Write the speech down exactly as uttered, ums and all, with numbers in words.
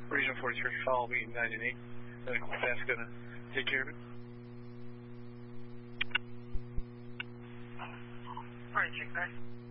Region forty-three, call me nine eight. Medical staff's gonna take care of it. Alright, check back.